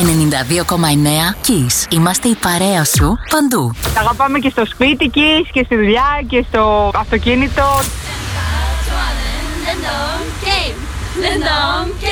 92,9 Kiss. Είμαστε η παρέα σου παντού. Αγαπάμε και στο σπίτι Kiss και στη δουλειά και στο αυτοκίνητο.